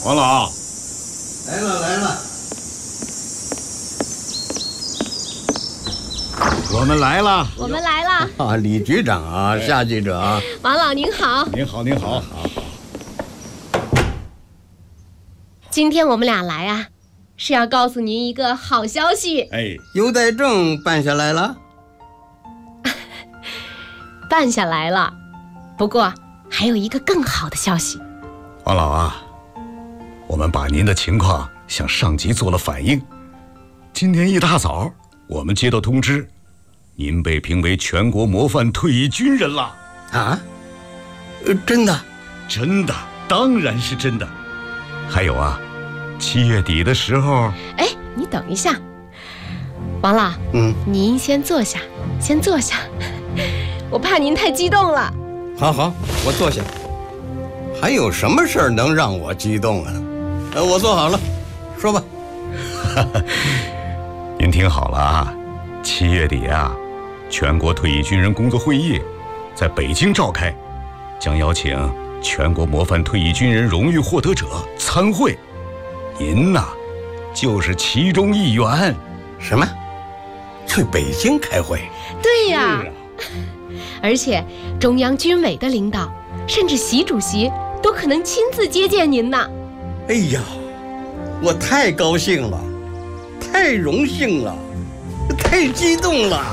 王老， 来了， 我们来了。 啊，李局长啊，夏记者啊， 王老您好。 您好。 今天我们俩来啊，是要告诉您一个好消息。 优待证办下来了？ 办下来了，不过还有一个更好的消息。 王老啊，我们把您的情况向上级做了反映。今天一大早，我们接到通知，您被评为全国模范退役军人了。 啊？真的？ 真的，当然是真的。还有啊，7月底的时候…… 你等一下，王老，您先坐下，我怕您太激动了。 好，我坐下。还有什么事儿能让我激动啊？我坐好了，说吧。 您听好了啊，7月底啊，全国退役军人工作会议在北京召开，将邀请全国模范退役军人荣誉获得者参会。您呐，就是其中一员。 什么？去北京开会？ 对呀，而且中央军委的领导，甚至习主席都可能亲自接见您呢。 哎呀，我太高兴了，太荣幸了，太激动了。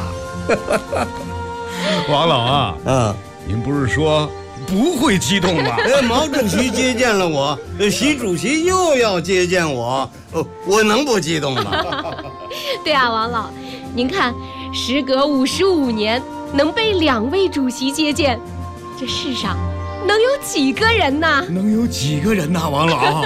王老啊，您不是说不会激动吗？ 毛主席接见了我，习主席又要接见我，我能不激动吗？ 对啊，王老，您看，时隔55年，能被2位主席接见，这世上能有几个人呢？ 王老？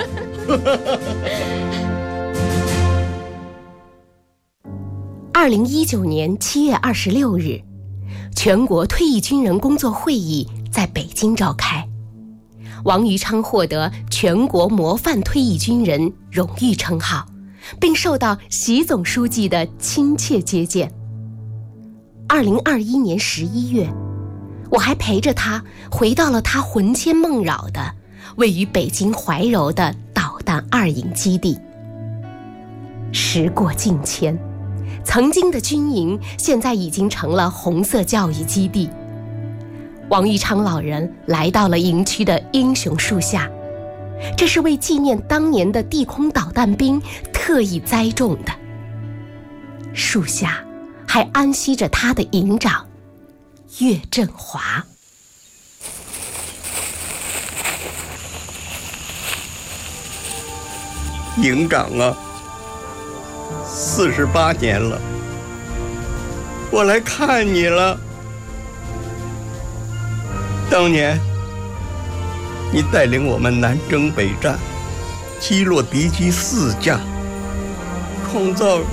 2019年7月26日，全国退役军人工作会议在北京召开，王于昌获得全国模范退役军人荣誉称号，并受到习总书记的亲切接见。2021年11月，我还陪着他回到了他魂牵梦绕的位于北京怀柔的导弹2营基地。时过境迁，曾经的军营现在已经成了红色教育基地。王玉昌老人来到了营区的英雄树下，这是为纪念当年的地空导弹兵特意栽种的。树下还安息着他的营长岳振华。 营长啊，48年了，我来看你了。当年你带领我们南征北战，击落敌机4架，创造